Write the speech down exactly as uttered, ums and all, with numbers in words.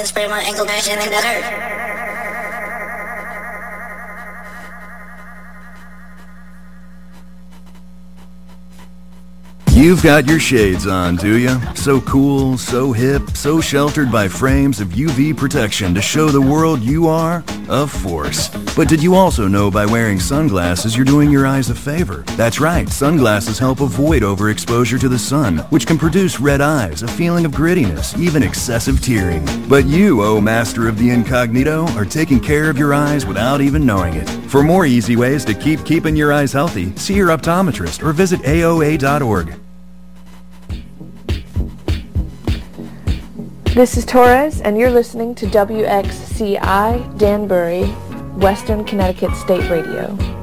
and spray my ankle back and then that hurt. You've got your shades on, do you? So cool, so hip, so sheltered by frames of U V protection to show the world you are a force. But did you also know by wearing sunglasses you're doing your eyes a favor? That's right, sunglasses help avoid overexposure to the sun, which can produce red eyes, a feeling of grittiness, even excessive tearing. But you, oh master of the incognito, are taking care of your eyes without even knowing it. For more easy ways to keep keeping your eyes healthy, see your optometrist or visit A O A dot org. This is Torres, and you're listening to W X C I Danbury, Western Connecticut State Radio.